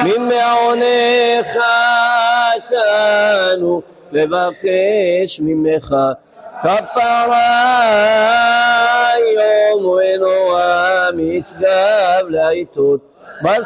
ממעונך אתנו לבקש ממך כפרה יום ונורא משגב לעיתות